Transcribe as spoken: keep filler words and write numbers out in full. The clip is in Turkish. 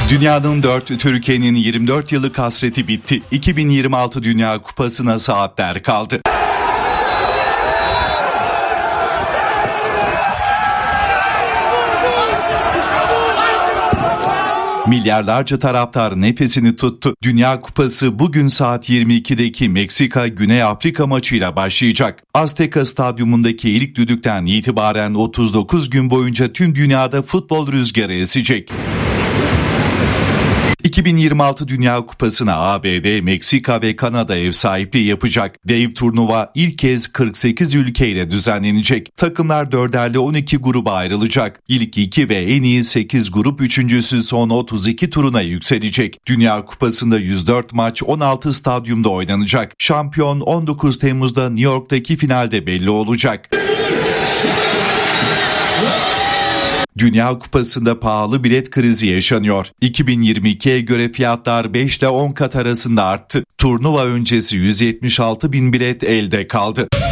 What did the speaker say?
Dünyanın dört, Türkiye'nin yirmi dört yıllık hasreti bitti. iki bin yirmi altı Dünya Kupası'na saatler kaldı. Milyarlarca taraftar nefesini tuttu. Dünya Kupası bugün saat yirmi ikideki Meksika-Güney Afrika maçıyla başlayacak. Azteca Stadyumundaki ilk düdükten itibaren otuz dokuz gün boyunca tüm dünyada futbol rüzgarı esecek. iki bin yirmi altı Dünya Kupası'na A B D, Meksika ve Kanada ev sahipliği yapacak. Dev turnuva ilk kez kırk sekiz ülkeyle düzenlenecek. Takımlar dörderli on iki gruba ayrılacak. İlk iki ve en iyi sekiz grup üçüncüsü son otuz iki turuna yükselecek. Dünya Kupası'nda yüz dört maç on altı stadyumda oynanacak. Şampiyon on dokuz Temmuz'da New York'taki finalde belli olacak. Dünya Kupası'nda pahalı bilet krizi yaşanıyor. iki bin yirmi ikiye göre fiyatlar beş ile on kat arasında arttı. Turnuva öncesi yüz yetmiş altı bin bilet elde kaldı.